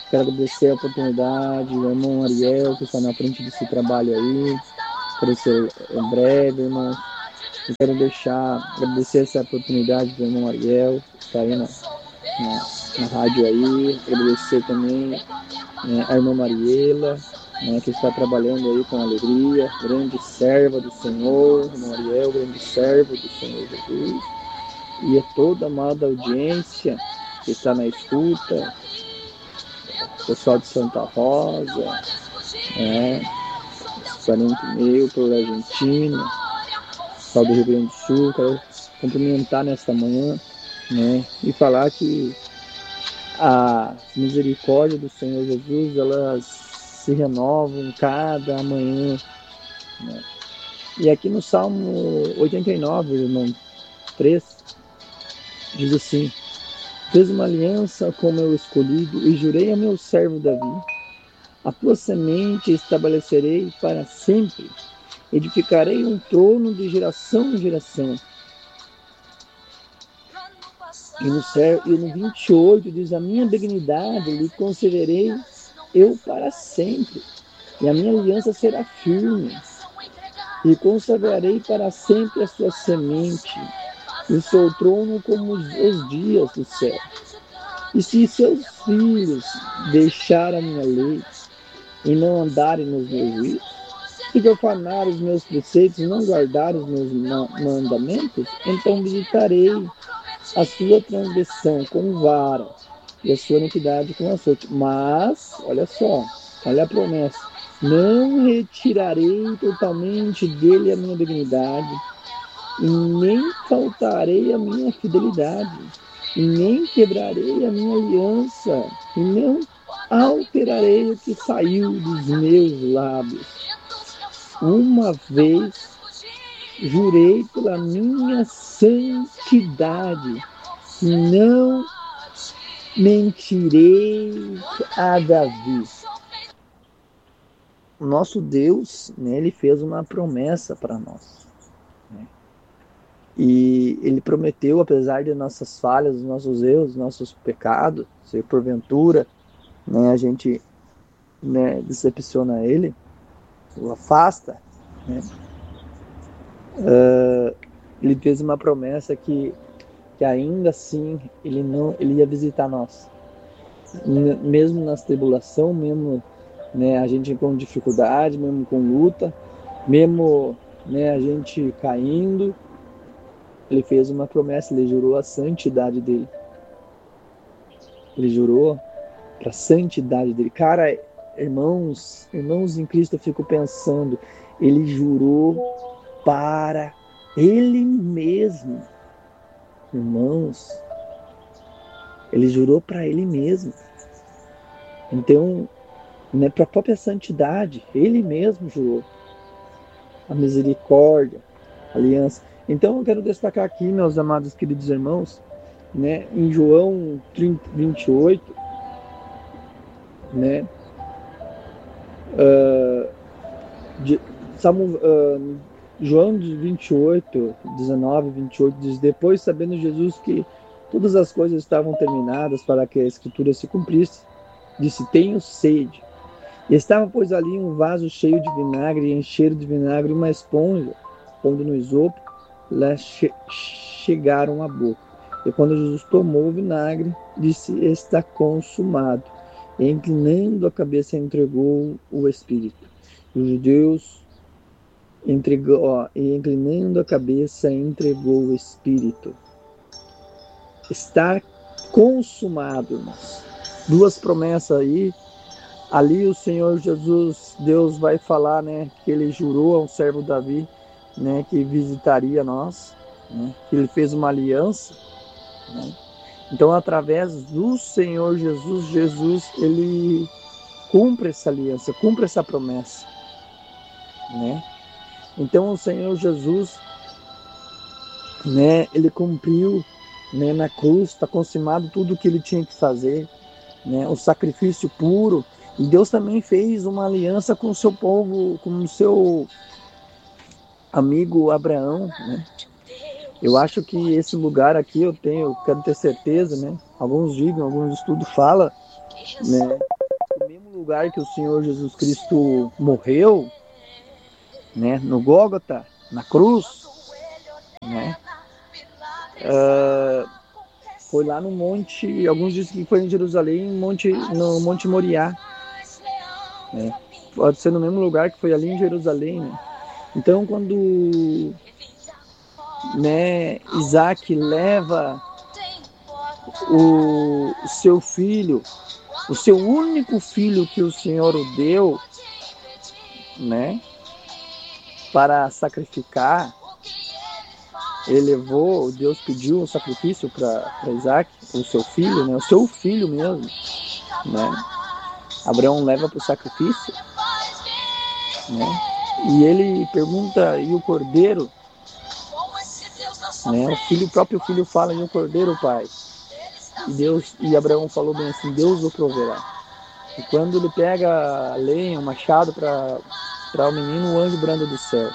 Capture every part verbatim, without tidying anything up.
Quero agradecer a oportunidade, o irmão Ariel, que está na frente desse trabalho aí. Quero ser em breve, irmão. Eu quero deixar, agradecer essa oportunidade do irmão Ariel, que está aí na, na, na rádio aí. Agradecer também, né, a irmã Mariela, né, que está trabalhando aí com alegria. Grande serva do Senhor, irmão Ariel, grande servo do Senhor Jesus. E a toda a amada audiência que está na escuta, pessoal de Santa Rosa, né, parente meu, pela Argentina, pessoal do Rio Grande do Sul. Quero cumprimentar nesta manhã, né, e falar que a misericórdia do Senhor Jesus, elas se renovam cada manhã, né? E aqui no Salmo oitenta e nove, irmão, três, diz assim: fez uma aliança com meu escolhido e jurei a meu servo Davi: a tua semente estabelecerei para sempre, edificarei um trono de geração em geração. E no, e no vinte e oito diz: a minha benignidade lhe concederei eu para sempre, e a minha aliança será firme, e consagrarei para sempre a sua semente, e o seu trono como os dias do céu. E se seus filhos deixarem a minha lei e não andarem nos meus juízos, se profanar os meus preceitos e não guardar os meus mandamentos, então visitarei a sua transgressão com vara e a sua iniquidade com açoite. Mas, olha só, olha a promessa: não retirarei totalmente dele a minha dignidade, e nem faltarei a minha fidelidade, e nem quebrarei a minha aliança, e não alterarei o que saiu dos meus lábios. Uma vez jurei pela minha santidade, não mentirei a Davi. O nosso Deus, né, ele fez uma promessa para nós, né? E ele prometeu, apesar de nossas falhas, dos nossos erros, dos nossos pecados, se porventura, né, a gente, né, decepciona ele, o afasta, né, uh, ele fez uma promessa que, que ainda assim ele, não, ele ia visitar nós, mesmo nas tribulações, mesmo, né, a gente com dificuldade, mesmo com luta, mesmo, né, a gente caindo. Ele fez uma promessa, ele jurou a santidade dele. Ele jurou para a santidade dele. Cara, irmãos, irmãos em Cristo, eu fico pensando, ele jurou para ele mesmo. Irmãos, ele jurou para ele mesmo. Então, né, para a própria santidade, ele mesmo jurou. A misericórdia, a aliança. Então eu quero destacar aqui, meus amados queridos irmãos, né, em João vinte e oito, né, uh, de, Salmo, uh, João vinte e oito, dezenove, vinte e oito, diz: depois, sabendo Jesus que todas as coisas estavam terminadas para que a Escritura se cumprisse, disse: tenho sede. E estava, pois, ali um vaso cheio de vinagre, e encheram de vinagre uma esponja, pondo no isopo, lá che- chegaram à boca. E quando Jesus tomou o vinagre, disse: está consumado. E inclinando a cabeça, entregou o Espírito. E os judeus entregou, ó, e inclinando a cabeça, entregou o Espírito. Está consumado, irmãos. Duas promessas aí. Ali o Senhor Jesus, Deus vai falar, né, que ele jurou ao servo Davi, né, que visitaria nós, né, que ele fez uma aliança, né? Então, através do Senhor Jesus, Jesus, ele cumpre essa aliança, cumpre essa promessa, né? Então, o Senhor Jesus, né, ele cumpriu, né, na cruz, está consumado tudo o que ele tinha que fazer, né, o sacrifício puro. E Deus também fez uma aliança com o seu povo, com o seu amigo Abraão, né? Eu acho que esse lugar aqui, eu tenho, eu quero ter certeza, né? Alguns digam, alguns estudos falam, né, lugar que o Senhor Jesus Cristo morreu, né, no Gólgota, na cruz, né, uh, foi lá no monte, alguns dizem que foi em Jerusalém, monte, no Monte Moriá, né, pode ser no mesmo lugar que foi ali em Jerusalém, né. Então, quando, né, Isaac leva o, o seu filho, o seu único filho que o Senhor o deu, né, para sacrificar, ele levou, Deus pediu um sacrifício para Isaac, o seu filho, né, o seu filho mesmo, né, Abraão leva para o sacrifício, né, e ele pergunta, e o cordeiro, né, o filho, o próprio filho fala, e o cordeiro, pai? E Deus, e Abraão falou bem assim, Deus o proverá. E quando ele pega a lenha, o machado para o menino, o anjo branda do céu.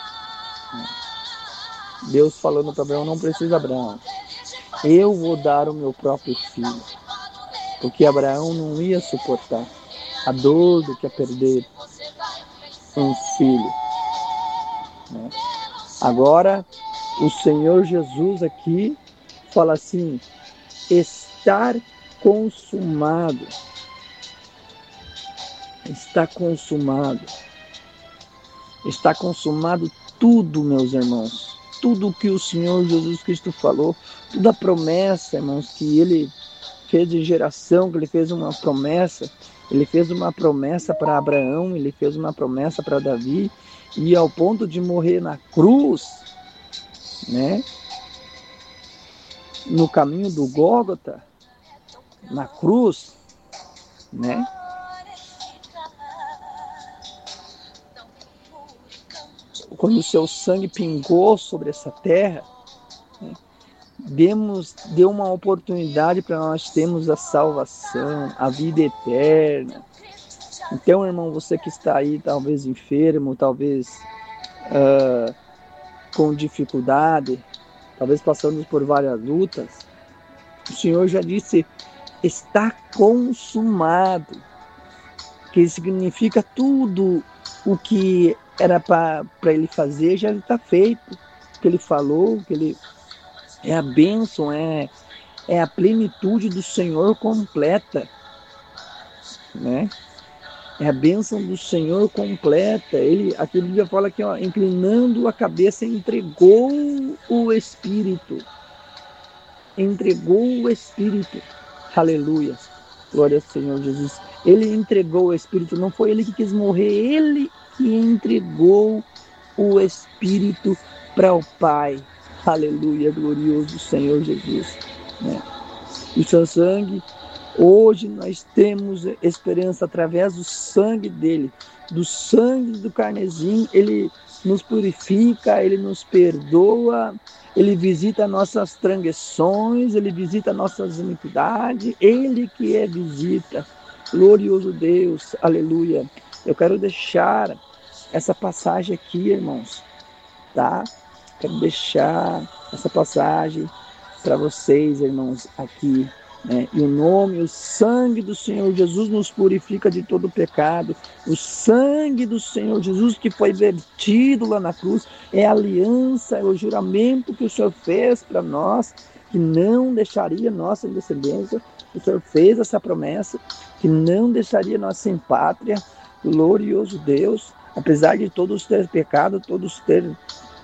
Deus falando para Abraão, não precisa, Abraão, eu vou dar o meu próprio filho. Porque Abraão não ia suportar a dor do que é perder um filho. Né? Agora, o Senhor Jesus aqui fala assim, estar consumado. Está consumado. Está consumado tudo, meus irmãos. Tudo que o Senhor Jesus Cristo falou, toda a promessa, irmãos, que Ele fez de geração, que Ele fez uma promessa. Ele fez uma promessa para Abraão, Ele fez uma promessa para Davi, e ao ponto de morrer na cruz, né? No caminho do Gólgota, na cruz, né? Quando o seu sangue pingou sobre essa terra, né, demos, deu uma oportunidade para nós termos a salvação, a vida eterna. Então, irmão, você que está aí, talvez enfermo, talvez uh, com dificuldade, talvez passando por várias lutas, o Senhor já disse, está consumado, que significa tudo o que era para Ele fazer, já está feito, o que Ele falou, que Ele é a bênção, é, é a plenitude do Senhor completa, né? É a bênção do Senhor completa. Ele, aqui a Bíblia fala que, ó, inclinando a cabeça, entregou o Espírito. Entregou o Espírito. Aleluia. Glória ao Senhor Jesus. Ele entregou o Espírito. Não foi Ele que quis morrer. Ele que entregou o Espírito para o Pai. Aleluia. Glorioso Senhor Jesus. Né? O seu sangue... Hoje nós temos esperança através do sangue dele, do sangue do carnezinho. Ele nos purifica, ele nos perdoa, ele visita nossas transgressões, ele visita nossas iniquidades, ele que é visita. Glorioso Deus, aleluia. Eu quero deixar essa passagem aqui, irmãos, tá? Quero deixar essa passagem para vocês, irmãos, aqui. Né? E o nome, o sangue do Senhor Jesus nos purifica de todo pecado. O sangue do Senhor Jesus que foi vertido lá na cruz é a aliança, é o juramento que o Senhor fez para nós, que não deixaria nossa descendência. O Senhor fez essa promessa, que não deixaria nós sem pátria. Glorioso Deus, apesar de todos terem pecado, todos terem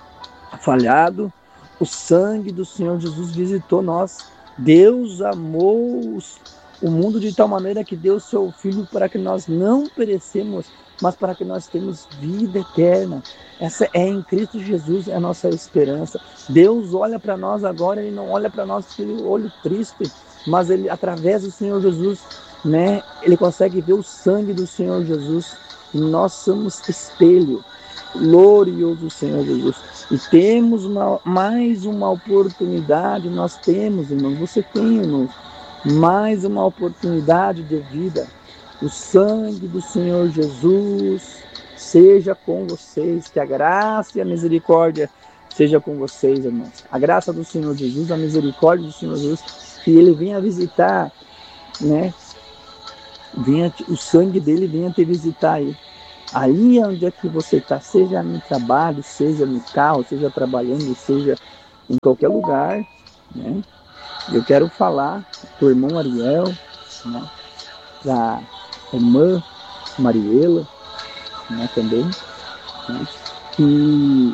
falhado, o sangue do Senhor Jesus visitou nós. Deus amou o mundo de tal maneira que deu seu Filho para que nós não perecemos, mas para que nós tenhamos vida eterna. Essa é em Cristo Jesus, é a nossa esperança. Deus olha para nós agora, Ele não olha para nós com aquele olho triste, mas Ele, através do Senhor Jesus, né, Ele consegue ver o sangue do Senhor Jesus. E nós somos espelho. Glorioso Senhor Jesus. E temos uma, mais uma oportunidade, nós temos, irmão, você tem, irmão, mais uma oportunidade de vida. O sangue do Senhor Jesus seja com vocês, que a graça e a misericórdia seja com vocês, irmãos. A graça do Senhor Jesus, a misericórdia do Senhor Jesus, que Ele venha visitar, né, venha, o sangue dele venha te visitar aí. Aí onde é que você está, seja no trabalho, seja no carro, seja trabalhando, seja em qualquer lugar, né? Eu quero falar para o irmão Ariel, né? Para a irmã Mariela, né, também, né? Que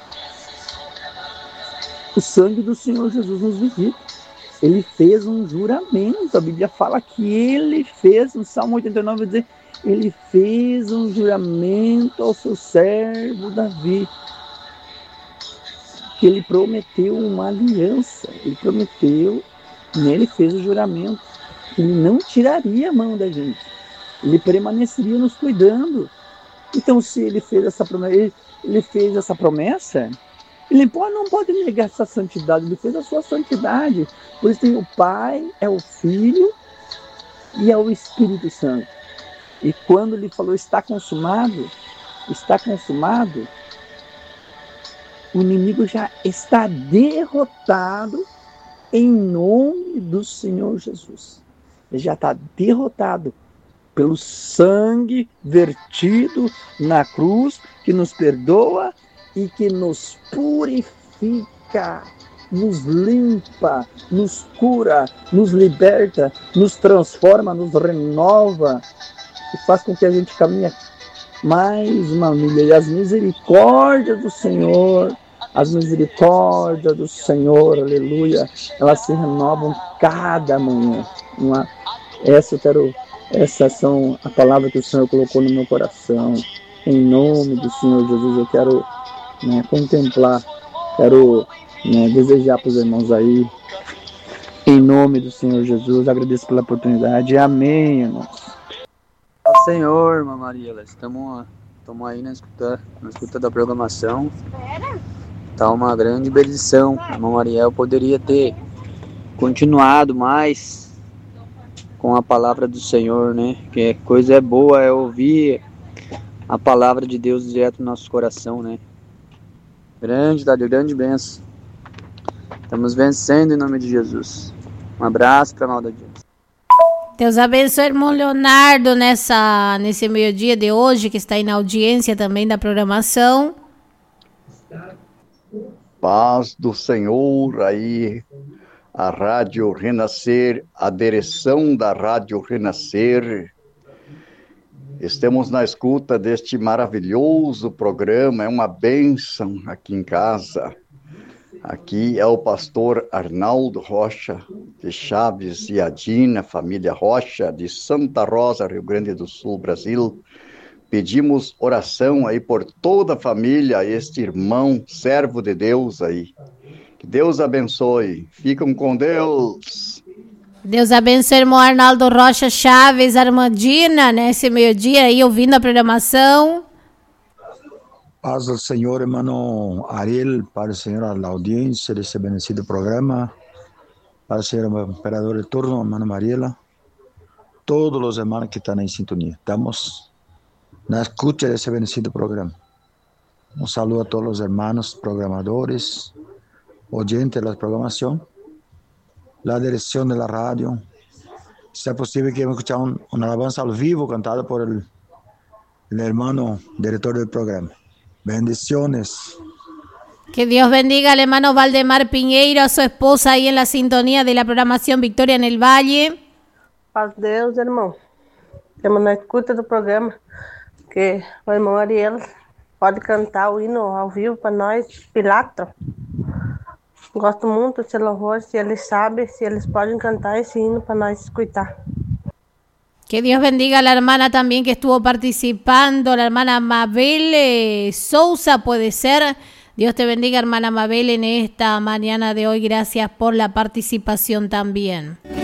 o sangue do Senhor Jesus nos visita. Ele fez um juramento, a Bíblia fala que ele fez, no Salmo oitenta e nove, vai dizer, ele fez um juramento ao seu servo Davi, que ele prometeu uma aliança, ele prometeu, né, ele fez o juramento, que ele não tiraria a mão da gente, ele permaneceria nos cuidando. Então, se ele fez essa promessa, ele, ele fez essa promessa, ele não pode negar essa santidade, ele fez a sua santidade. Por isso tem o Pai, é o Filho e é o Espírito Santo. E quando ele falou está consumado, está consumado, o inimigo já está derrotado em nome do Senhor Jesus. Ele já está derrotado pelo sangue vertido na cruz, que nos perdoa e que nos purifica, nos limpa, nos cura, nos liberta, nos transforma, nos renova e faz com que a gente caminhe mais uma milha. E as misericórdias do Senhor, as misericórdias do Senhor, aleluia, elas se renovam cada manhã. Uma, essa eu quero, essas são a palavra que o Senhor colocou no meu coração. Em nome do Senhor Jesus, eu quero, né, contemplar, quero, né, desejar para os irmãos aí, em nome do Senhor Jesus, agradeço pela oportunidade, amém, irmãos. Senhor, irmã Mariela, estamos, estamos aí na escuta, na escuta da programação, está uma grande bendição. A irmã Mariela poderia ter continuado mais com a palavra do Senhor, né, que coisa boa é ouvir a palavra de Deus direto no nosso coração, né? Grande, tá de grande bênção. Estamos vencendo em nome de Jesus. Um abraço para a Malda Dias. Deus abençoe o irmão Leonardo nessa, nesse meio-dia de hoje, que está aí na audiência também da programação. Paz do Senhor aí, a Rádio Renascer, a direção da Rádio Renascer. Estamos na escuta deste maravilhoso programa, é uma bênção aqui em casa. Aqui é o pastor Arnaldo Rocha, de Chaves e Adina, família Rocha, de Santa Rosa, Rio Grande do Sul, Brasil. Pedimos oração aí por toda a família, este irmão, servo de Deus aí. Que Deus abençoe. Ficam com Deus. Deus abençoe o irmão Arnaldo Rocha Chaves, Armandina, nesse meio-dia aí, ouvindo a programação. Paz do Senhor, irmão Ariel, para o Senhor, a audiência desse bendecido programa, para o Senhor, imperador de turno, irmã Mariela, todos os irmãos que estão em sintonia. Estamos na escuta desse bendecido programa. Um saludo a todos os irmãos programadores, oyentes da programação, la direção da rádio. Se é possível que escuchar um, uma alabanza ao vivo cantada por el, el hermano diretor do programa. Bendiciones. Que Dios bendiga al hermano Valdemar Piñeiro, a su esposa ahí en la sintonía de la programación Victoria en el Valle. Paz de Deus, irmão. Estamos na escuta do programa, que o irmão Ariel pode cantar o hino ao vivo para nós, Pilato. Gosto muito desse louvor, se eles sabem, se eles podem cantar esse hino para nós escutar. Que Dios bendiga a la hermana también que estuvo participando, la hermana Mabel eh, Sousa, puede ser. Dios te bendiga, hermana Mabel, en esta mañana de hoy. Gracias por la participación también.